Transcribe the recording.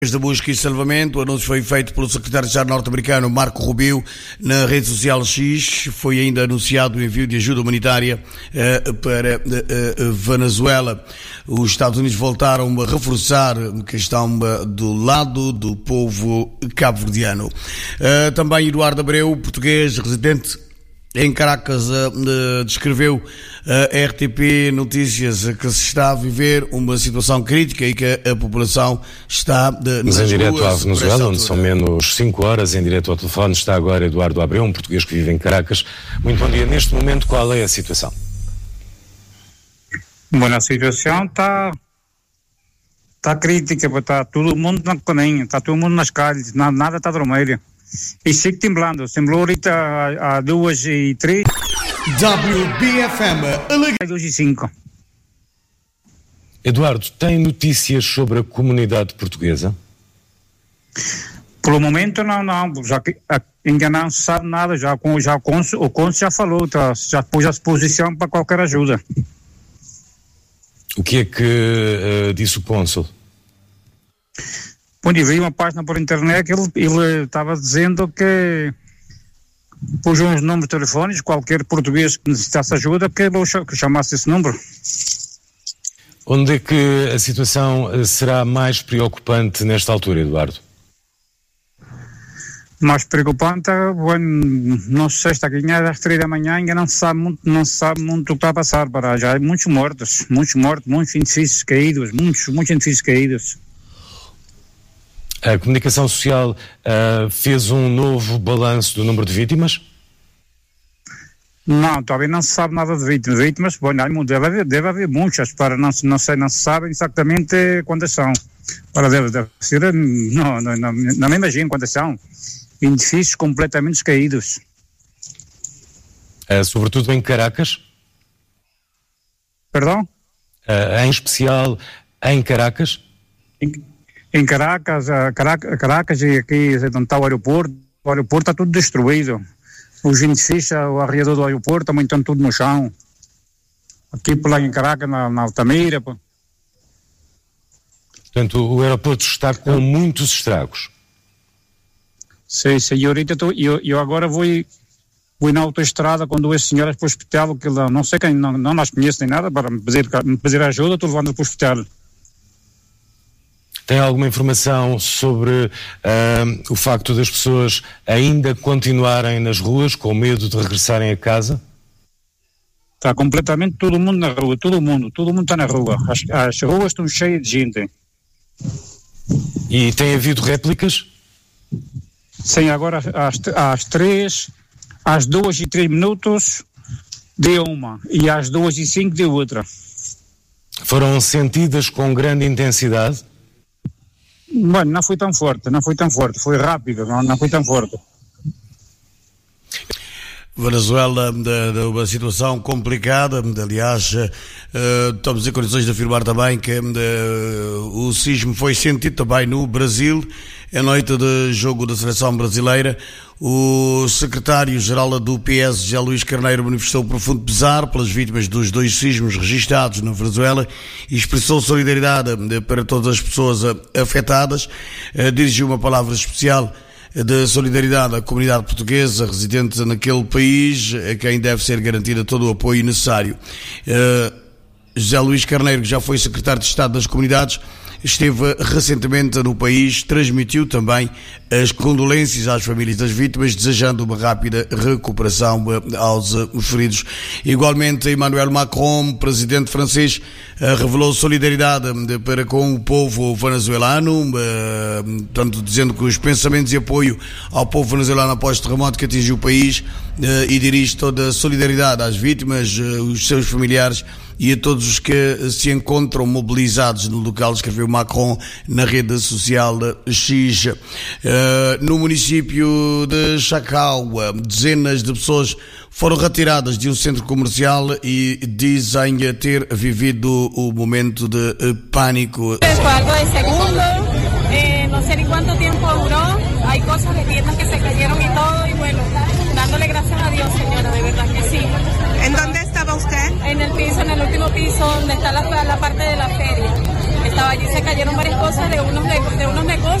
Da busca e salvamento. O anúncio foi feito pelo secretário de Estado norte-americano Marco Rubio na rede social X. Foi ainda anunciado o envio de ajuda humanitária para Venezuela. Os Estados Unidos voltaram a reforçar a questão do lado do povo cabo-verdiano. Também Eduardo Abreu, português, residente em Caracas, descreveu a RTP Notícias que se está a viver uma situação crítica e que a população está Mas em direto à Venezuela, onde são menos 5 horas, em direto ao telefone está agora Eduardo Abreu, um português que vive em Caracas. Muito bom dia. Neste momento, qual é a situação? Bom, a situação está crítica, está todo mundo na caminho, está todo mundo nas calles, nada está vermelho. E sigo temblando, temblou ahorita a 2h03. WBFM 2h05. Eduardo, tem notícias sobre a comunidade portuguesa? Pelo momento não, já que ainda não se sabe nada, o cônsul já falou, já pôs a disposição para qualquer ajuda. O que é que disse o cônsul? Quando eu vi uma página por internet, ele estava dizendo que pôs uns números de telefones, qualquer português que necessitasse ajuda, que chamasse esse número. Onde é que a situação será mais preocupante nesta altura, Eduardo? Mais preocupante, não sei, está aqui às 3 da manhã, ainda não se sabe muito o que está a passar para já. Muitos mortos, muitos edifícios caídos, muitos edifícios caídos. A comunicação social fez um novo balanço do número de vítimas? Não, talvez não se sabe nada de vítimas. Bom, deve haver muitas, não se sabe exatamente quantas são. Deve ser, não me imagino quantas são. Edifícios completamente caídos. Sobretudo em Caracas? Perdão? Em especial em Caracas? Em Caracas e aqui onde está o aeroporto está tudo destruído. Os edifícios ao redor do aeroporto também estão tudo no chão. Aqui por lá em Caracas, na Altamira. Portanto, o aeroporto está com muitos estragos. Sim, eu agora vou na autoestrada com 2 senhoras para o hospital, que não sei quem, não as conheço nem nada, para me pedir ajuda, estou levando para o hospital. Tem alguma informação sobre o facto das pessoas ainda continuarem nas ruas com medo de regressarem a casa? Está completamente todo mundo na rua, todo mundo está na rua. As ruas estão cheias de gente. E tem havido réplicas? Sim, agora às 2h03 deu uma e às 2h05 deu outra. Foram sentidas com grande intensidade? Bom, não foi tão forte, foi rápido, não foi tão forte. Venezuela, uma situação complicada, aliás, estamos em condições de afirmar também que o sismo foi sentido também no Brasil, em noite de jogo da seleção brasileira. O secretário-geral do PS, José Luís Carneiro, manifestou profundo pesar pelas vítimas dos 2 sismos registados na Venezuela e expressou solidariedade para todas as pessoas afetadas. Dirigiu uma palavra especial de solidariedade à comunidade portuguesa residente naquele país, a quem deve ser garantido todo o apoio necessário. José Luís Carneiro, que já foi secretário de Estado das Comunidades, esteve recentemente no país, transmitiu também as condolências às famílias das vítimas, desejando uma rápida recuperação aos feridos. Igualmente, Emmanuel Macron, presidente francês, revelou solidariedade para com o povo venezuelano, tanto dizendo que os pensamentos e apoio ao povo venezuelano após o terremoto que atingiu o país, e dirige toda a solidariedade às vítimas, os seus familiares e a todos os que se encontram mobilizados no local, escreveu Macron na rede social X. No município de Chacao, dezenas de pessoas foram retiradas de um centro comercial e dizem ter vivido o momento de pânico. Algo de segundo, no sé ni cuánto tiempo duró, hay cosas de tiendas que se cayeron y todo, y bueno, dándole gracias a Dios, señora, de verdad que sí. ¿En dónde estaba usted? En el piso, en el último piso, donde está la parte de la feria. estaba allí, se cayeron varias cosas de unos negocios.